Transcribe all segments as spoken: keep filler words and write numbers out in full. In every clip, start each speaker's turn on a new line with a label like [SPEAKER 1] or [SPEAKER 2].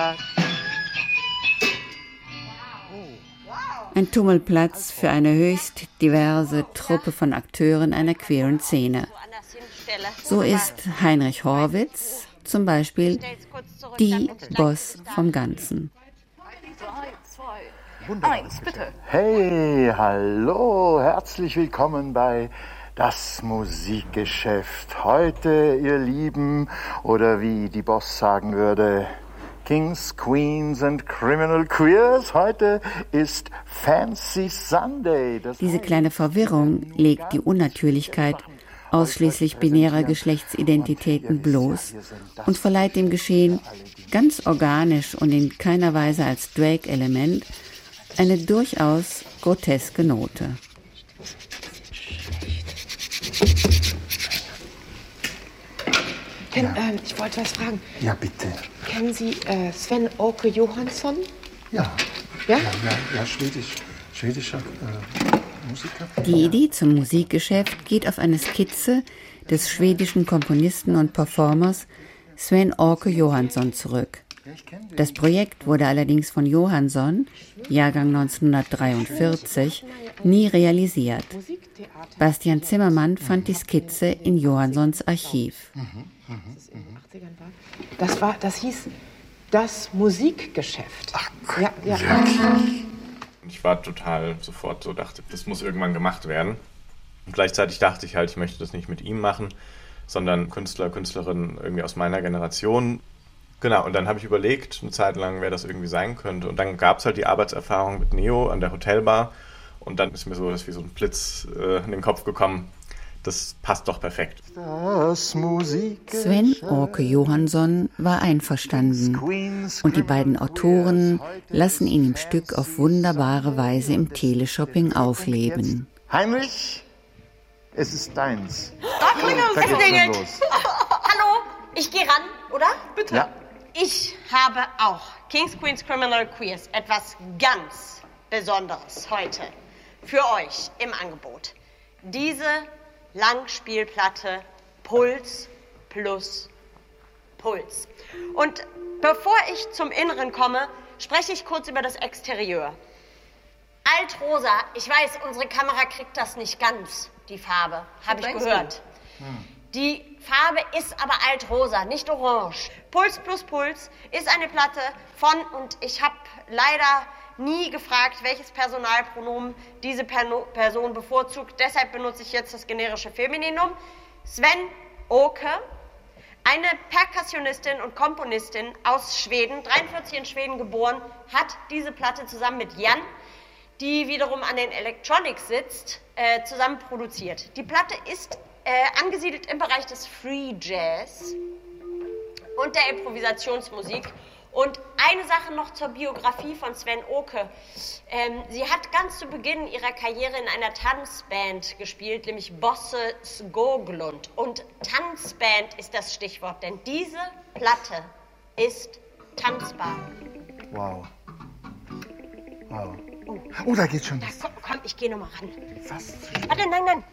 [SPEAKER 1] Tag.
[SPEAKER 2] Ein Tummelplatz für eine höchst diverse Truppe von Akteuren einer queeren Szene. So ist Heinrich Horwitz zum Beispiel die Boss vom Ganzen.
[SPEAKER 3] Eins, bitte.
[SPEAKER 4] Hey, hallo, herzlich willkommen bei Das Musikgeschäft. Heute, ihr Lieben, oder wie die Boss sagen würde, Kings, Queens and Criminal Queers. Heute ist Fancy Sunday. Das
[SPEAKER 2] Diese kleine Verwirrung legt die Unnatürlichkeit ausschließlich binärer Geschlechtsidentitäten bloß und verleiht dem Geschehen ganz organisch und in keiner Weise als Drag-Element eine durchaus groteske Note.
[SPEAKER 3] Ken, ja. ähm, ich wollte was fragen.
[SPEAKER 4] Ja, bitte.
[SPEAKER 3] Kennen Sie äh, Sven-Åke Johansson?
[SPEAKER 4] Ja.
[SPEAKER 3] Ja?
[SPEAKER 4] Ja, ja, ja schwedisch, schwedischer äh, Musiker.
[SPEAKER 2] Die Idee zum Musikgeschäft geht auf eine Skizze des schwedischen Komponisten und Performers Sven-Åke Johansson zurück. Das Projekt wurde allerdings von Johansson, Jahrgang neunzehnhundertdreiundvierzig, nie realisiert. Bastian Zimmermann fand die Skizze in Johanssons Archiv.
[SPEAKER 3] Das war, das hieß Das Musikgeschäft.
[SPEAKER 4] Ach,
[SPEAKER 3] ja, ja.
[SPEAKER 5] Ich war total sofort so, dachte, das muss irgendwann gemacht werden. Und gleichzeitig dachte ich halt, ich möchte das nicht mit ihm machen, sondern Künstler, Künstlerinnen irgendwie aus meiner Generation. Genau, und dann habe ich überlegt, eine Zeit lang, wer das irgendwie sein könnte. Und dann gab es halt die Arbeitserfahrung mit Neo an der Hotelbar. Und dann ist mir so, das ist wie so ein Blitz äh, in den Kopf gekommen. Das passt doch perfekt.
[SPEAKER 4] Das Musikgeschäft.
[SPEAKER 2] Sven-Åke Johansson war einverstanden. Und die beiden Autoren lassen ihn im Stück auf wunderbare Weise im Teleshopping aufleben.
[SPEAKER 4] Heinrich, es ist deins.
[SPEAKER 1] Da klingelt
[SPEAKER 4] Da
[SPEAKER 1] es.
[SPEAKER 4] geht's
[SPEAKER 1] klingelt.
[SPEAKER 4] schon los.
[SPEAKER 1] Hallo, ich gehe ran, oder?
[SPEAKER 3] Bitte.
[SPEAKER 4] Ja.
[SPEAKER 1] Ich habe auch Kings, Queens, Criminal Queers etwas ganz Besonderes heute für euch im Angebot. Diese Langspielplatte Puls plus Puls. Und bevor ich zum Inneren komme, spreche ich kurz über das Exterieur. Altrosa, ich weiß, unsere Kamera kriegt das nicht ganz, die Farbe, habe ich gehört. Hm. Die Farbe ist aber altrosa, nicht orange. Puls plus Puls ist eine Platte von, und ich habe leider nie gefragt, welches Personalpronomen diese Person bevorzugt. Deshalb benutze ich jetzt das generische Femininum. Sven-Åke, eine Perkussionistin und Komponistin aus Schweden, dreiundvierzig in Schweden geboren, hat diese Platte zusammen mit Jan, die wiederum an den Electronics sitzt, äh, zusammen produziert. Die Platte ist äh, angesiedelt im Bereich des Free Jazz und der Improvisationsmusik. Und eine Sache noch zur Biografie von Sven-Åke. Ähm, sie hat ganz zu Beginn ihrer Karriere in einer Tanzband gespielt, nämlich Bosse Skoglund. Und Tanzband ist das Stichwort, denn diese Platte ist tanzbar.
[SPEAKER 4] Wow. Wow. Oh, oh, da geht schon
[SPEAKER 1] Da,
[SPEAKER 4] was.
[SPEAKER 1] komm, komm, ich gehe noch mal ran.
[SPEAKER 4] Fast zu
[SPEAKER 1] Warte, nein, nein.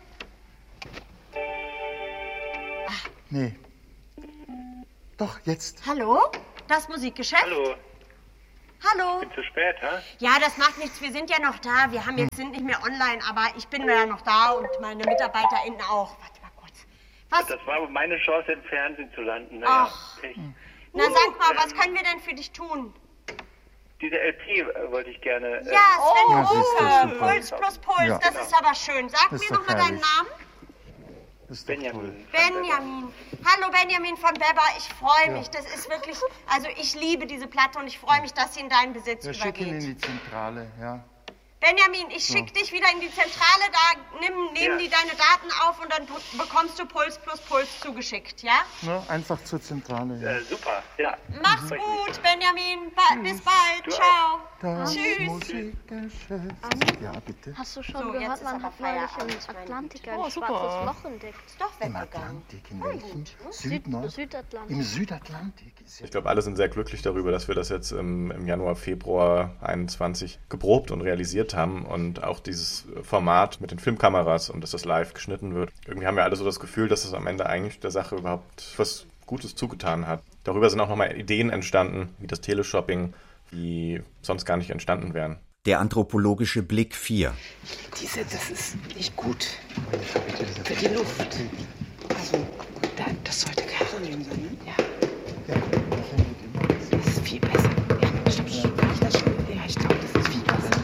[SPEAKER 4] Nee. Doch, jetzt.
[SPEAKER 1] Hallo? Das Musikgeschäft?
[SPEAKER 6] Hallo,
[SPEAKER 1] Hallo?
[SPEAKER 6] bin zu spät, hä?
[SPEAKER 1] Ja, das macht nichts. Wir sind ja noch da. Wir haben jetzt, sind nicht mehr online, aber ich bin ja noch da und meine MitarbeiterInnen auch. Warte mal kurz. Was?
[SPEAKER 6] Das war meine Chance, im Fernsehen zu landen. Naja,
[SPEAKER 1] Ach.
[SPEAKER 6] ich,
[SPEAKER 1] Na, sag mal, was können wir denn für dich tun?
[SPEAKER 6] diese L P äh, wollte ich gerne... äh,
[SPEAKER 1] Ja, Sven
[SPEAKER 4] Ja, siehst du,
[SPEAKER 1] Åke.
[SPEAKER 4] super.
[SPEAKER 1] Puls plus Puls.
[SPEAKER 4] Ja.
[SPEAKER 1] Das ist aber schön. Sag
[SPEAKER 4] Das ist
[SPEAKER 1] mir
[SPEAKER 4] doch
[SPEAKER 1] noch mal deinen
[SPEAKER 4] herrlich.
[SPEAKER 1] Namen.
[SPEAKER 4] Das ist doch toll.
[SPEAKER 6] Benjamin.
[SPEAKER 1] Benjamin. Hallo Benjamin von Weber. Ich freue mich.
[SPEAKER 4] Ja.
[SPEAKER 1] Das ist wirklich, also ich liebe diese Platte und ich freue mich, dass sie in deinen Besitz
[SPEAKER 4] Wir schicken ihn in
[SPEAKER 1] übergeht.
[SPEAKER 4] die Zentrale, ja.
[SPEAKER 1] Benjamin, ich schicke dich wieder in die Zentrale, da nimm, nehmen
[SPEAKER 6] Ja.
[SPEAKER 1] die deine Daten auf und dann pu- bekommst du Puls plus Puls zugeschickt, ja?
[SPEAKER 4] Ne, einfach zur Zentrale, ja.
[SPEAKER 6] Äh, super, ja.
[SPEAKER 1] Mach's
[SPEAKER 6] Freut
[SPEAKER 1] gut, Benjamin. Ba- bis bald.
[SPEAKER 6] Du
[SPEAKER 1] Ciao.
[SPEAKER 4] Das
[SPEAKER 1] Tschüss.
[SPEAKER 4] Musikgeschäft. Ja, bitte.
[SPEAKER 7] Hast du schon
[SPEAKER 1] So, jetzt
[SPEAKER 7] gehört,
[SPEAKER 1] ist
[SPEAKER 7] man
[SPEAKER 1] aber
[SPEAKER 7] hat neulich
[SPEAKER 1] Feierabend,
[SPEAKER 7] im
[SPEAKER 1] meine
[SPEAKER 7] Atlantik
[SPEAKER 1] Güte.
[SPEAKER 7] ein
[SPEAKER 3] Oh, super.
[SPEAKER 7] schwarzes Loch entdeckt.
[SPEAKER 1] Ist doch
[SPEAKER 4] Im
[SPEAKER 1] weggegangen.
[SPEAKER 4] Atlantik, in welchem?
[SPEAKER 7] Süd,
[SPEAKER 4] Südnord?
[SPEAKER 7] Südatlantik.
[SPEAKER 4] Im Südatlantik. Ist ja
[SPEAKER 5] Ich glaube, alle sind sehr glücklich darüber, dass wir das jetzt im, im Januar, Februar einundzwanzig geprobt und realisiert haben und auch dieses Format mit den Filmkameras und dass das live geschnitten wird. Irgendwie haben wir alle so das Gefühl, dass es am Ende eigentlich der Sache überhaupt was Gutes zugetan hat. Darüber sind auch nochmal Ideen entstanden, wie das Teleshopping, die sonst gar nicht entstanden wären.
[SPEAKER 7] Der anthropologische Blick vier.
[SPEAKER 3] Diese, das ist nicht gut für die Luft. Also, da, das sollte Kerosin sein, ne? Ja. Das ist viel besser. Ja, stimmt, stimmt. Das schon. Ja, ich glaube, das ist viel besser.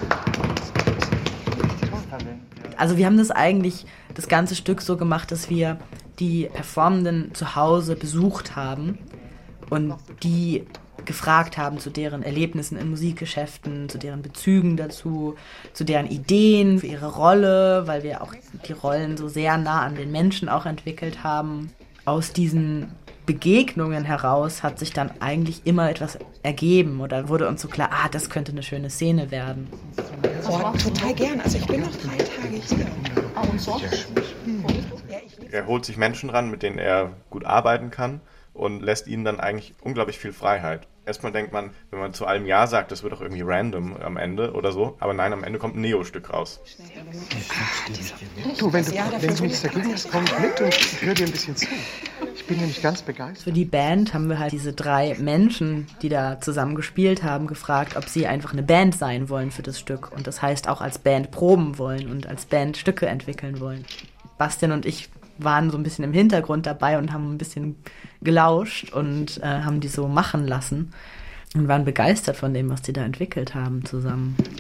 [SPEAKER 8] Also wir haben das eigentlich, das ganze Stück so gemacht, dass wir die Performenden zu Hause besucht haben und die gefragt haben zu deren Erlebnissen in Musikgeschäften, zu deren Bezügen dazu, zu deren Ideen für ihre Rolle, weil wir auch die Rollen so sehr nah an den Menschen auch entwickelt haben. Aus diesen Begegnungen heraus hat sich dann eigentlich immer etwas ergeben oder wurde uns so klar, ah, das könnte eine schöne Szene werden.
[SPEAKER 3] Oh, total gern. Also ich bin noch drei Tage hier. Und so?
[SPEAKER 5] Er holt sich Menschen ran, mit denen er gut arbeiten kann und lässt ihnen dann eigentlich unglaublich viel Freiheit. Erstmal denkt man, wenn man zu allem Ja sagt, das wird doch irgendwie random am Ende oder so. Aber nein, am Ende kommt ein Neo-Stück raus.
[SPEAKER 9] Du, wenn du, wenn du nichts dagegen hast, komm mit und ich höre dir ein bisschen zu. Ich bin nämlich ganz begeistert.
[SPEAKER 8] Für die Band haben wir halt diese drei Menschen, die da zusammen gespielt haben, gefragt, ob sie einfach eine Band sein wollen für das Stück. Und das heißt auch als Band proben wollen und als Band Stücke entwickeln wollen. Bastian und ich waren so ein bisschen im Hintergrund dabei und haben ein bisschen gelauscht und äh, haben die so machen lassen und waren begeistert von dem, was die da entwickelt haben zusammen.